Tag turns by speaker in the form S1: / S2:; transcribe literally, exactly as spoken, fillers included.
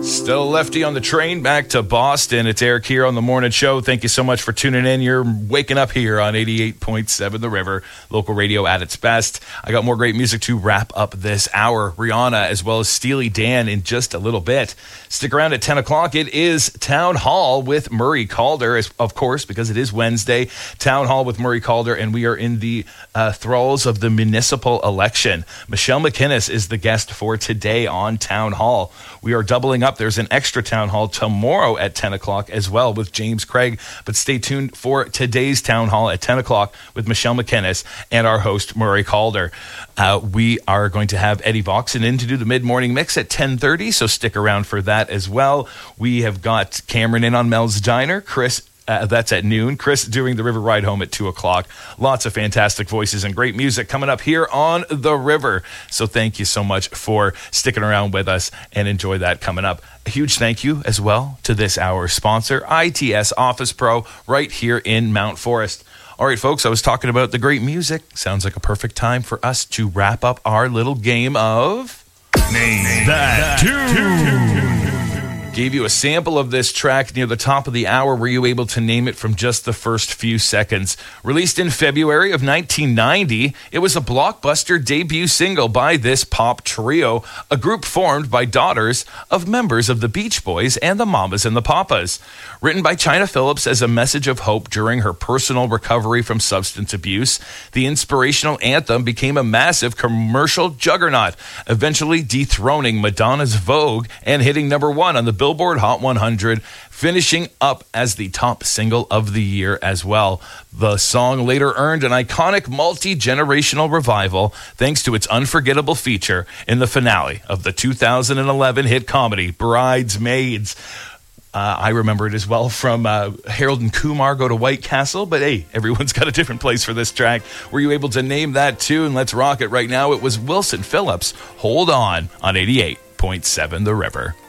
S1: Still Lefty on the train back to Boston. It's Eric here on the morning show. Thank you so much for tuning in. You're waking up here on eighty-eight point seven The River, local radio at its best. I got more great music to wrap up this hour. Rihanna as well as Steely Dan in just a little bit. Stick around at ten o'clock. It is Town Hall with Murray Calder, of course, because it is Wednesday. Town Hall with Murray Calder, and we are in the uh, thralls of the municipal election. Michelle McInnes is the guest for today on Town Hall. We are doubling up. There's an extra Town Hall tomorrow at ten o'clock as well with James Craig. But stay tuned for today's Town Hall at ten o'clock with Michelle McInnes and our host, Murray Calder. Uh, we are going to have Eddie Voxon in to do the mid-morning mix at ten thirty, so stick around for that as well. We have got Cameron in on Mel's Diner. Chris Uh, that's at noon. Chris doing the River Ride Home at two o'clock. Lots of fantastic voices and great music coming up here on The River. So thank you so much for sticking around with us and enjoy that coming up. A huge thank you as well to this hour's sponsor, I T S Office Pro, right here in Mount Forest. All right, folks, I was talking about the great music. Sounds like a perfect time for us to wrap up our little game of
S2: Name, Name That, that Tune.
S1: Gave you a sample of this track near the top of the hour. Were you able to name it from just the first few seconds? Released in February of nineteen ninety, it was a blockbuster debut single by this pop trio, a group formed by daughters of members of the Beach Boys and the Mamas and the Papas. Written by Chynna Phillips as a message of hope during her personal recovery from substance abuse, the inspirational anthem became a massive commercial juggernaut, eventually dethroning Madonna's Vogue and hitting number one on the Billboard Hot one hundred, finishing up as the top single of the year as well. The song later earned an iconic multi-generational revival thanks to its unforgettable feature in the finale of the two thousand eleven hit comedy Bridesmaids. Uh, I remember it as well from uh, Harold and Kumar Go to White Castle, but hey, everyone's got a different place for this track. Were you able to name that tune? Let's rock it right now. It was Wilson Phillips, Hold On, on eighty-eight point seven The River.